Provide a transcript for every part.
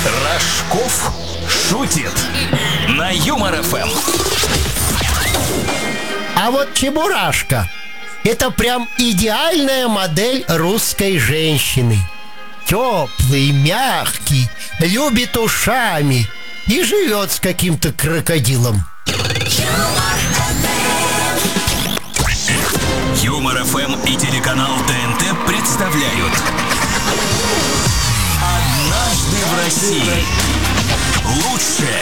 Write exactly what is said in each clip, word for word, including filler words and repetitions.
Рожков шутит на Юмор эф эм. А вот Чебурашка — это прям идеальная модель русской женщины. Теплый, мягкий, любит ушами и живет с каким-то крокодилом. Юмор эф эм и телеканал тэ эн тэ представляют «Однажды в России». Лучшее.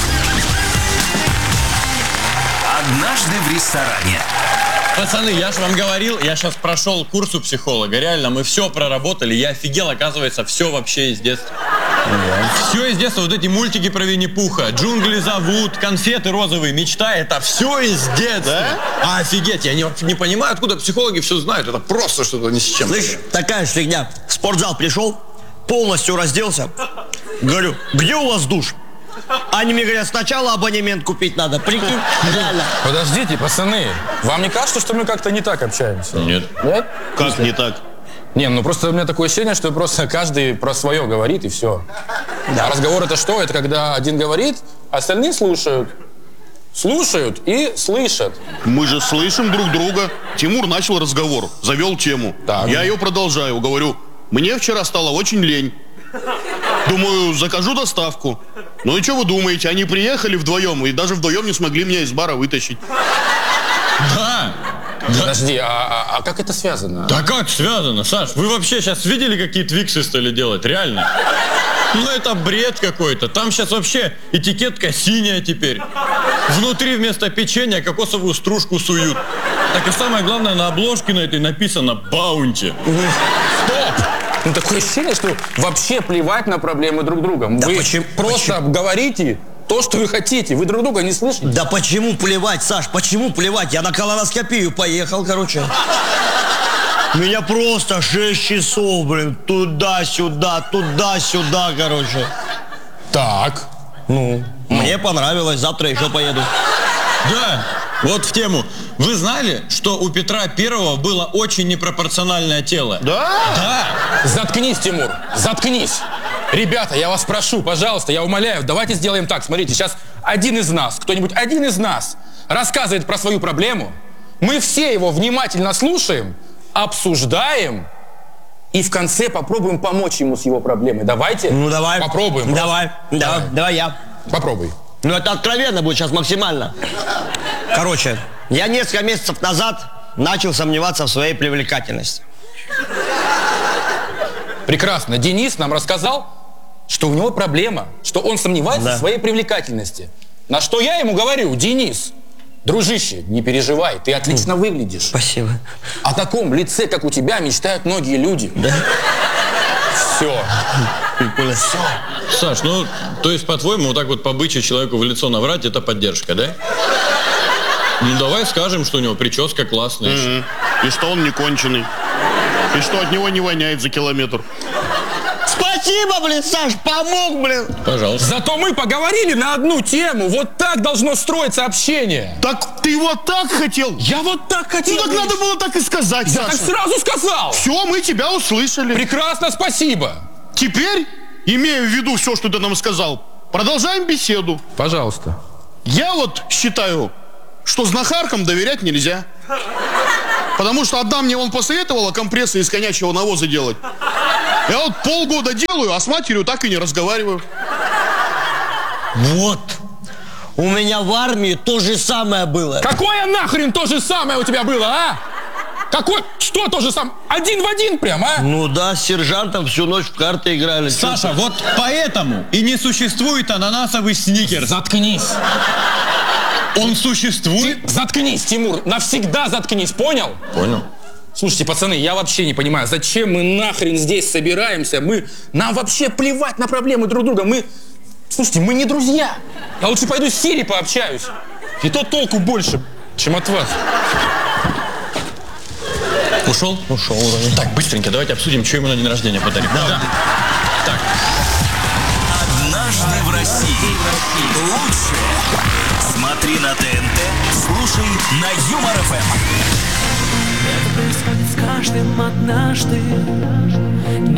Однажды в ресторане. Пацаны, я же вам говорил, я сейчас прошел курс у психолога. Реально, мы все проработали. Я офигел, оказывается, все вообще из детства. Yeah. Все из детства. Вот эти мультики про Винни-Пуха. Джунгли зовут, конфеты розовые, мечта. Это все из детства. Да? Офигеть, я не, не понимаю, откуда психологи все знают. Это просто что-то ни с чем. Слышь, такая фигня. В спортзал пришел, полностью разделся. Говорю, где у вас душ? Они мне говорят, сначала абонемент купить надо. Прикинь, реально. Подождите, пацаны, вам не кажется, что мы как-то не так общаемся? Нет. Нет? Как не так? Не, ну просто у меня такое ощущение, что просто каждый про свое говорит и все. Да. А разговор это что? Это когда один говорит, остальные слушают. Слушают и слышат. Мы же слышим друг друга. Тимур начал разговор, завел тему. Так. Я ее продолжаю, говорю, мне вчера стало очень лень. Думаю, закажу доставку. Ну и что вы думаете, они приехали вдвоем и даже вдвоем не смогли меня из бара вытащить. Да. Подожди, а, а, а как это связано? Да как связано, Саш? Вы вообще сейчас видели, какие твиксы стали делать? Реально? Ну это бред какой-то. Там сейчас вообще этикетка синяя теперь. Внутри вместо печенья кокосовую стружку суют. Так и самое главное, на обложке на этой написано «Баунти». Стоп! Ну, такое ощущение, что вообще плевать на проблемы друг друга. Да вы почему, просто почему? говорите то, что вы хотите. Вы друг друга не слышите. Да почему плевать, Саш, почему плевать? Я на колоноскопию поехал, короче. Меня просто шесть часов, блин, туда-сюда, туда-сюда, короче. Так. Ну, мне понравилось, завтра еще поеду. Да, вот в тему. Вы знали, что у Петра Первого было очень непропорциональное тело? Да? Да. Заткнись, Тимур, заткнись. Ребята, я вас прошу, пожалуйста, я умоляю, давайте сделаем так. Смотрите, сейчас один из нас, кто-нибудь один из нас рассказывает про свою проблему. Мы все его внимательно слушаем, обсуждаем и в конце попробуем помочь ему с его проблемой. Давайте. Ну, давай. Попробуем. Давай, давай, давай, давай я. Попробуй. Ну, это откровенно будет сейчас максимально. Короче, я несколько месяцев назад начал сомневаться в своей привлекательности. Прекрасно. Денис нам рассказал, что у него проблема, что он сомневается да. в своей привлекательности. На что я ему говорю, Денис, дружище, не переживай, ты отлично выглядишь. Спасибо. О таком лице, как у тебя, мечтают многие люди. Да? Все. Все. Саш, ну, то есть, по-твоему, вот так вот по-бычьи человеку в лицо наврать, это поддержка, да? Ну, давай скажем, что у него прическа классная. Mm-hmm. И что он не конченый. И что от него не воняет за километр. Спасибо, блин, Саш, помог, блин. Пожалуйста. Зато мы поговорили на одну тему. Вот так должно строиться общение. Так ты вот так хотел? Я вот так хотел. Ну, так надо было так и сказать, Я Саша. так сразу сказал. Все, мы тебя услышали. Прекрасно, спасибо. Теперь, имея в виду все, что ты нам сказал, продолжаем беседу. Пожалуйста. Я вот считаю, что знахаркам доверять нельзя. Потому что одна мне он посоветовала компрессы из конячьего навоза делать. Я вот полгода делаю, а с матерью так и не разговариваю. Вот. У меня в армии то же самое было. Какое нахрен то же самое у тебя было, а? Какой? Что то же самое? Один в один прям, а? Ну да, с сержантом всю ночь в карты играли. Саша, вот поэтому и не существует ананасовый сникерс. Заткнись. Он существует? Ты заткнись, Тимур, навсегда заткнись, понял? Понял. Слушайте, пацаны, я вообще не понимаю, зачем мы нахрен здесь собираемся? Мы, нам вообще плевать на проблемы друг друга. Мы, слушайте, мы не друзья. Я лучше пойду с Сири пообщаюсь. И то толку больше, чем от вас. Ушел? Ушел вроде. Так, быстренько, давайте обсудим, что ему на день рождения подарим. Да. Да. Так. Однажды в России. Лучшее. Смотри на тэ эн тэ, слушай на Юмор эф эм. Это происходит с каждым однажды.